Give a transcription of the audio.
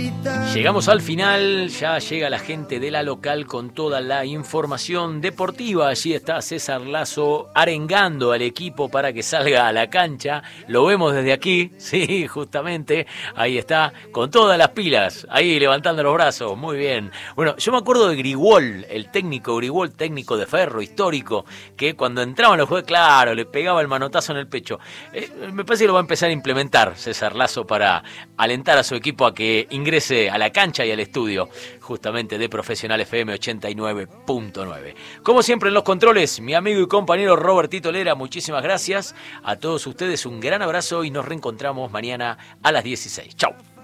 Llegamos al final, ya llega la gente de la local con toda la información deportiva. Allí está César Lazo arengando al equipo para que salga a la cancha. Lo vemos desde aquí, sí, justamente, ahí está, con todas las pilas, ahí levantando los brazos, muy bien. Bueno, yo me acuerdo de Grigol, el técnico Grigol, técnico de Ferro, histórico, que cuando entraban los juegos, claro, le pegaba el manotazo en el pecho. Me parece que lo va a empezar a implementar César Lazo para alentar a su equipo a que ingrese a la cancha y al estudio, justamente de Profesional FM 89.9. Como siempre en los controles, mi amigo y compañero Robertito Lera, muchísimas gracias. A todos ustedes un gran abrazo y nos reencontramos mañana a las 16. Chau.